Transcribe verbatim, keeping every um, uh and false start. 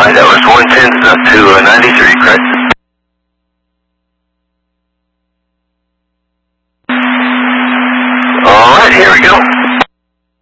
Alright, that was one ten up to uh, ninety-three, correct? Alright, here we go.